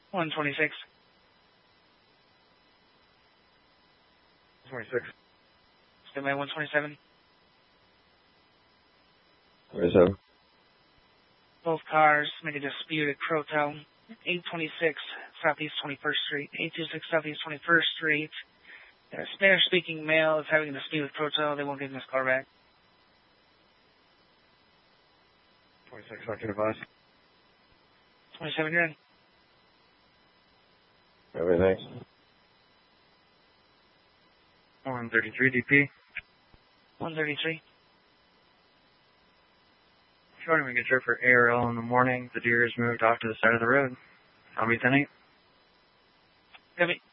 126. 26. Stand by 127. 27. Both cars make a disputed Protel. 826 Southeast 21st Street. 826 Southeast 21st Street. A Spanish-speaking male is having a dispute with Protel. They won't give him his car back. 26, I can advise. 27, you're in. Okay, thanks. 133 DP. 133. Shorty, we get here for ARL in the morning. The deer is moved off to the side of the road. I'll be 10-8. Copy.